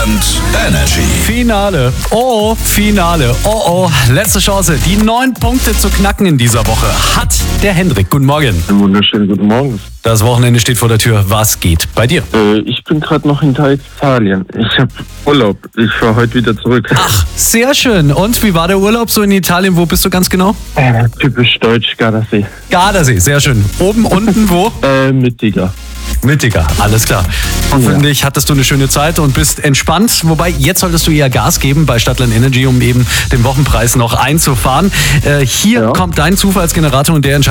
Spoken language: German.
Stadtland Energy. Finale. Oh, Finale. Oh, letzte Chance. Die 9 Punkte zu knacken in dieser Woche hat der Hendrik. Guten Morgen. Einen wunderschönen guten Morgen. Das Wochenende steht vor der Tür. Was geht bei dir? Ich bin gerade noch in Italien. Ich habe Urlaub. Ich fahre heute wieder zurück. Ach, sehr schön. Und wie war der Urlaub so in Italien? Wo bist du ganz genau? Typisch deutsch, Gardasee. Gardasee, sehr schön. Oben, unten, wo? Mittiger. Mittiger, alles klar. Hoffentlich hattest du eine schöne Zeit und bist entspannt. Wobei, jetzt solltest du eher Gas geben bei Stadtland Energy, um eben den Wochenpreis noch einzufahren. Hier kommt dein Zufallsgenerator und der entscheidet